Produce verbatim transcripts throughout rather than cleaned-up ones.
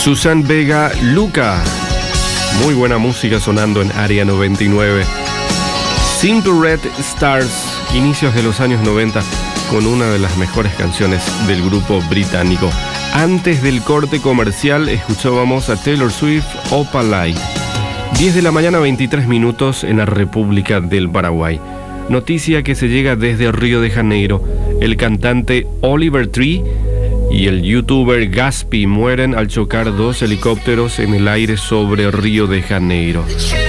Susan Vega, Luca. Muy buena música sonando en Área noventa y nueve. Simple Red Stars, inicios de los años noventa, con una de las mejores canciones del grupo británico. Antes del corte comercial escuchábamos a Taylor Swift, Opalite. diez de la mañana, veintitrés minutos en la República del Paraguay. Noticia que se llega desde Río de Janeiro. El cantante Oliver Tree y el youtuber Gaspy mueren al chocar dos helicópteros en el aire sobre Río de Janeiro.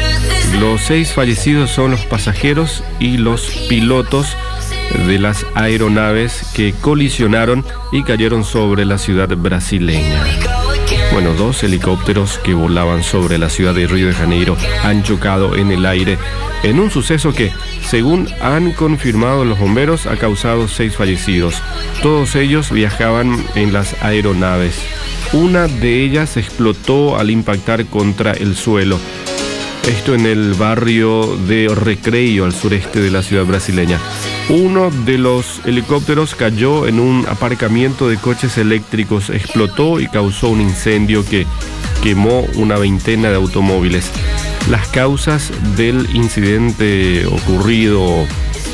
Los seis fallecidos son los pasajeros y los pilotos de las aeronaves que colisionaron y cayeron sobre la ciudad brasileña. Bueno, dos helicópteros que volaban sobre la ciudad de Río de Janeiro han chocado en el aire en un suceso que, según han confirmado los bomberos, ha causado seis fallecidos. Todos ellos viajaban en las aeronaves. Una de ellas explotó al impactar contra el suelo. Esto en el barrio de Recreio, al sureste de la ciudad brasileña. Uno de los helicópteros cayó en un aparcamiento de coches eléctricos, explotó y causó un incendio que quemó una veintena de automóviles. Las causas del incidente ocurrido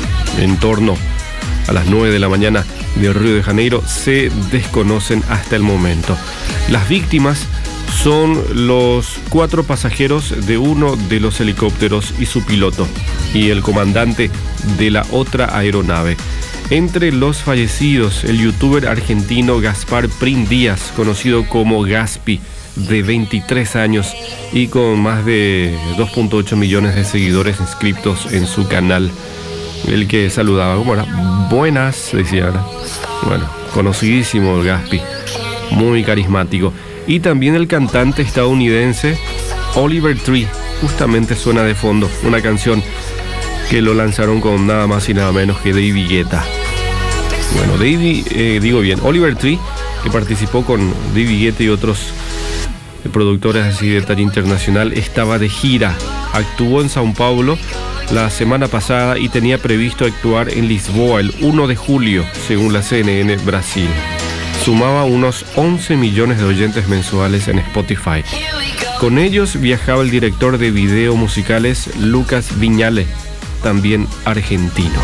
en torno a las nueve de la mañana de Río de Janeiro se desconocen hasta el momento. Las víctimas son los cuatro pasajeros de uno de los helicópteros y su piloto, y el comandante de la otra aeronave. Entre los fallecidos, el youtuber argentino Gaspar Prim Díaz, conocido como Gaspi, de veintitrés años y con más de dos punto ocho millones de seguidores inscritos en su canal. El que saludaba, ¿cómo era? Buenas, decía. Bueno, conocidísimo el Gaspi, muy carismático. Y también el cantante estadounidense Oliver Tree, justamente suena de fondo, una canción que lo lanzaron con nada más y nada menos que David Guetta. Bueno, David, eh, digo bien, Oliver Tree, que participó con David Guetta y otros productores así de talla internacional, estaba de gira. Actuó en Sao Paulo la semana pasada y tenía previsto actuar en Lisboa el uno de julio, según la C N N Brasil. Sumaba unos once millones de oyentes mensuales en Spotify. Con ellos viajaba el director de video musicales Lucas Viñale, también argentino.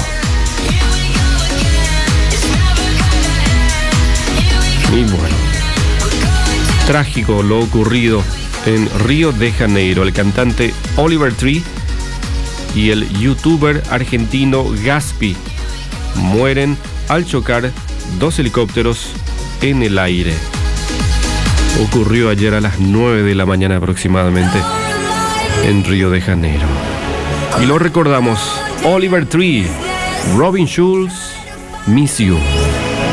Y bueno, trágico lo ocurrido en Río de Janeiro. El cantante Oliver Tree y el youtuber argentino Gaspi mueren al chocar dos helicópteros en el aire. Ocurrió ayer a las nueve de la mañana aproximadamente en Río de Janeiro. Y lo recordamos, Oliver Tree, Robin Schulz, Miss You.